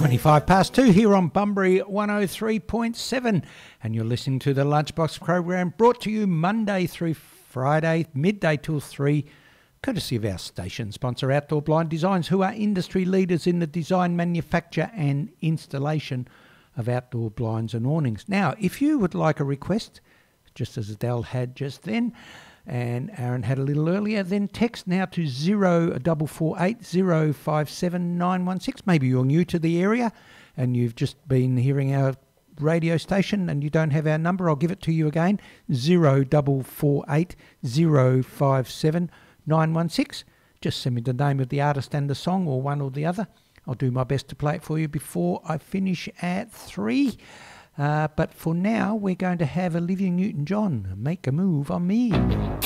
25 past 2 here on Bunbury 103.7, and you're listening to the Lunchbox program, brought to you Monday through Friday, midday till 3, courtesy of our station sponsor Outdoor Blind Designs, who are industry leaders in the design, manufacture and installation of outdoor blinds and awnings. Now, if you would like a request, just as Adele had just then, and Aaron had a little earlier, then text now to 0448 057 916. Maybe you're new to the area and you've just been hearing our radio station and you don't have our number. I'll give it to you again, 0448 057 916. Just send me the name of the artist and the song, or one or the other. I'll do my best to play it for you before I finish at 3. But for now, we're going to have Olivia Newton-John, Make a Move on Me.